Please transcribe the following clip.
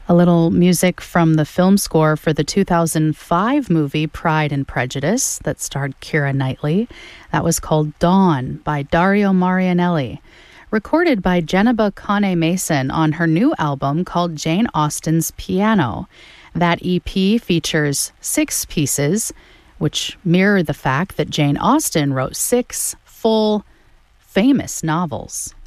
A little music from the film score for the 2005 movie Pride and Prejudice that starred Keira Knightley. That was called Dawn by Dario Marianelli, recorded by Jenniba Kane Mason on her new album called Jane Austen's Piano. That EP features 6 pieces, which mirror the fact that Jane Austen wrote 6 full, famous novels.